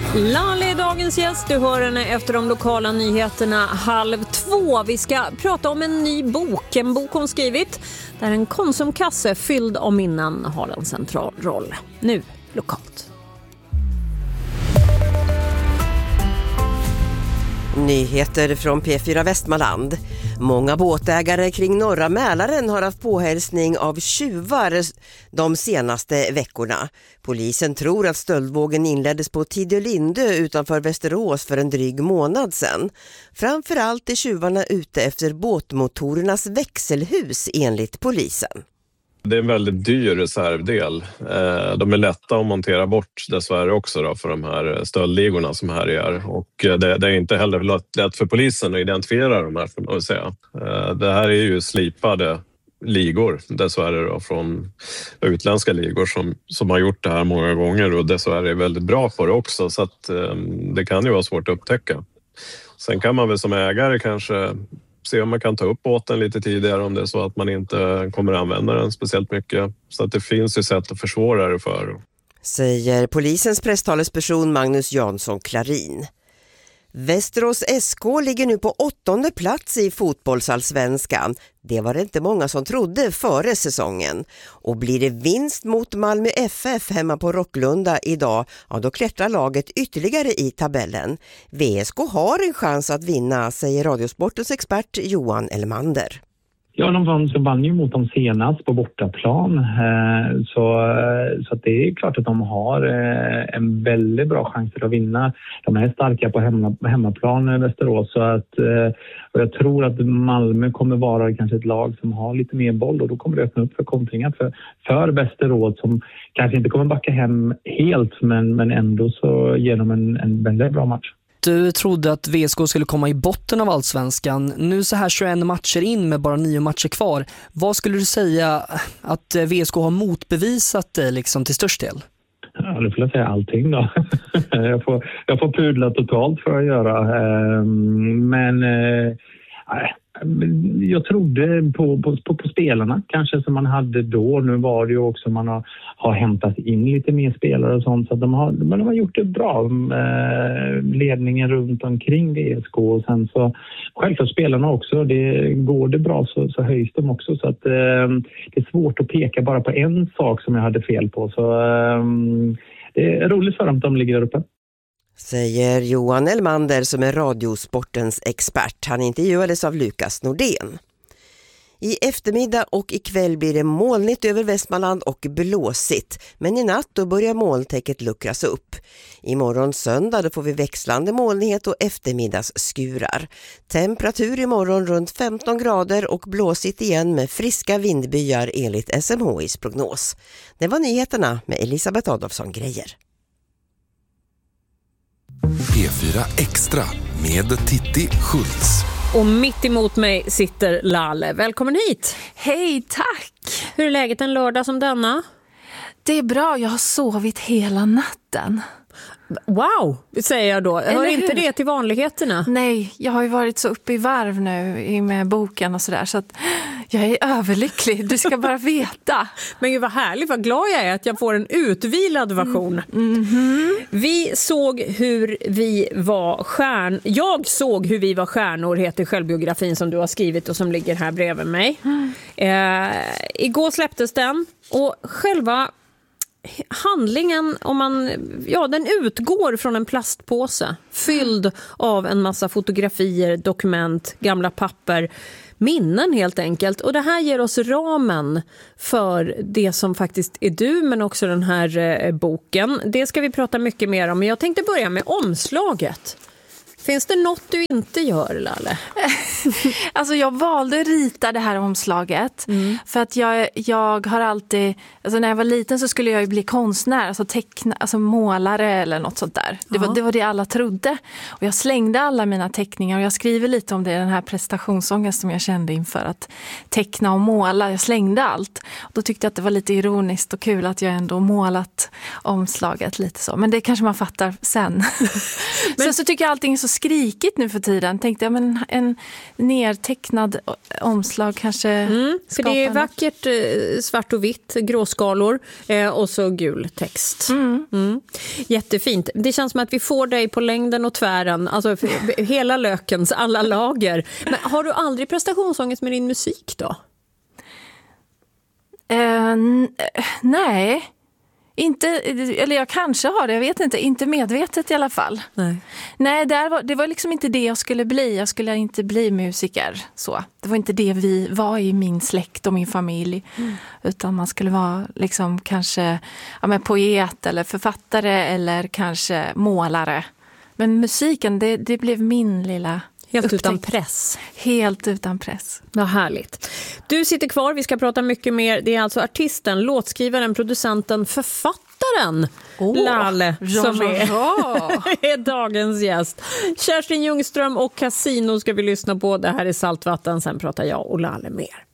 Lalle är dagens gäst. Du hör henne efter de lokala nyheterna 1:30. Vi ska prata om en ny bok. En bok hon skrivit där en konsumkasse fylld av minnen har en central roll. Nu lokalt. Nyheter från P4 Västmanland. Många båtägare kring norra Mälaren har haft påhälsning av tjuvar de senaste veckorna. Polisen tror att stöldvågen inleddes på Tidölindö utanför Västerås för en dryg månad sedan. Framförallt är tjuvarna ute efter båtmotorernas växelhus enligt polisen. Det är en väldigt dyr reservdel. De är lätta att montera bort dessvärre också då för de här stöldligorna som här är. Och det är inte heller lätt för polisen att identifiera de här, får man säga. Det här är ju slipade ligor dessvärre då, från utländska ligor som har gjort det här många gånger och dessvärre är väldigt bra på det också, så att det kan ju vara svårt att upptäcka. Sen kan man väl som ägare kanske se om man kan ta upp båten lite tidigare om det är så att man inte kommer att använda den speciellt mycket. Så att det finns ju sätt att försvåra det för. Säger polisens presstalesperson Magnus Jansson Klarin. Västerås SK ligger nu på 8:e plats i fotbollsallsvenskan. Det var det inte många som trodde före säsongen. Och blir det vinst mot Malmö FF hemma på Rocklunda idag, ja då klättrar laget ytterligare i tabellen. VSK har en chans att vinna, säger Radiosportens expert Johan Elmander. Ja, de vann ju mot dem senast på bortaplan. Så att det är klart att de har en väldigt bra chans att vinna. De är starka på hemmaplan Västerås. Så att, och jag tror att Malmö kommer vara kanske ett lag som har lite mer boll. Och då kommer det öppna upp för kontringar för Västerås som kanske inte kommer backa hem helt. Men ändå så genom en väldigt bra match. Du trodde att VSK skulle komma i botten av allsvenskan. Nu så här 21 matcher in med bara 9 matcher kvar. Vad skulle du säga att VSK har motbevisat liksom till störst del? Ja, det får jag säga allting då. jag får pudla totalt för att göra. Men jag trodde på spelarna kanske som man hade då. Nu var det ju också man har hämtat in lite mer spelare och sånt. Så att de har gjort det bra. Ledningen runt omkring VSK. Och sen så självklart spelarna också. Går det bra så höjs de också. Så att det är svårt att peka bara på en sak som jag hade fel på. Så det är roligt för dem att de ligger där uppe. Säger Johan Elmander som är Radiosportens expert. Han intervjuades av Lukas Nordén. I eftermiddag och ikväll blir det molnigt över Västmanland och blåsigt. Men i natt då börjar molntäcket luckras upp. Imorgon söndag då får vi växlande molnighet och eftermiddagsskurar. Temperatur imorgon runt 15 grader och blåsigt igen med friska vindbyar enligt SMHIs prognos. Det var nyheterna med Elisabeth Adolfsson Grejer. P4 Extra med Titti Schultz. Och mitt emot mig sitter Lalle. Välkommen hit. Hej, tack. Hur är läget en lördag som denna? Det är bra, jag har sovit hela natten. Wow, säger jag då. Hör inte det till vanligheterna? Nej, jag har ju varit så uppe i varv nu med boken och sådär så att jag är överlycklig. Du ska bara veta. Men gud vad härligt, vad glad jag är att jag får en utvilad version. Vi såg hur vi var Jag såg hur vi var stjärnor heter självbiografin som du har skrivit och som ligger här bredvid mig. Igår släpptes den och själva handlingen den utgår från en plastpåse fylld av en massa fotografier, dokument, gamla papper, minnen helt enkelt. Och det här ger oss ramen för det som faktiskt är du men också den här boken. Det ska vi prata mycket mer om, men jag tänkte börja med omslaget. Finns det något du inte gör, Lalle? Alltså jag valde att rita det här omslaget för att jag har alltid, alltså när jag var liten så skulle jag ju bli konstnär, alltså målare eller något sånt där. Det var det alla trodde. Och jag slängde alla mina teckningar och jag skriver lite om det i den här prestationsångest som jag kände inför att teckna och måla. Jag slängde allt. Och då tyckte jag att det var lite ironiskt och kul att jag ändå målat omslaget lite så. Men det kanske man fattar sen. Sen så tycker jag allting är så så skrikigt nu för tiden. Tänkte jag, men en nertecknad omslag kanske för det är vackert svart och vitt, gråskalor och så gul text. Jättefint. Det känns som att vi får dig på längden och tvären, alltså hela lökens alla lager. Men har du aldrig prestationsångest med din musik då? Nej. Inte, eller jag kanske har det, jag vet inte medvetet i alla fall. Nej, det var liksom inte det jag skulle bli. Jag skulle inte bli musiker. Så. Det var inte det vi var i min släkt och min familj. Utan man skulle vara liksom kanske poet eller författare eller kanske målare. Men musiken, det blev min lilla Helt upptäckt. utan press. Helt utan press. Vad härligt. Du sitter kvar, vi ska prata mycket mer. Det är alltså artisten, låtskrivaren, producenten, författaren Laleh som är dagens gäst. Kerstin Ljungström och Casino ska vi lyssna på. Det här är Saltvatten, sen pratar jag och Laleh mer.